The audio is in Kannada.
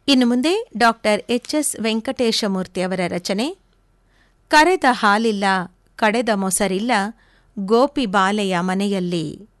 ಇನ್ನು ಮುಂದೆ ಡಾಕ್ಟರ್ ಎಚ್.ಎಸ್. ವೆಂಕಟೇಶಮೂರ್ತಿ ಅವರ ರಚನೆ ಕರೆದ ಹಾಲಿಲ್ಲ ಕಡೆದ ಮೊಸರಿಲ್ಲ ಗೋಪಿ ಬಾಲೆಯ ಮನೆಯಲ್ಲಿ.